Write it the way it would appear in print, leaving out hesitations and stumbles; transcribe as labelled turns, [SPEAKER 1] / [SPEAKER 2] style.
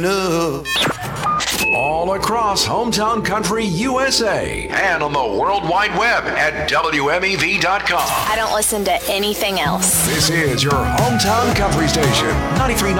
[SPEAKER 1] All across Hometown Country USA and on the World Wide Web at WMEV.com.
[SPEAKER 2] I don't listen to anything else.
[SPEAKER 1] This is your Hometown Country Station, 93.9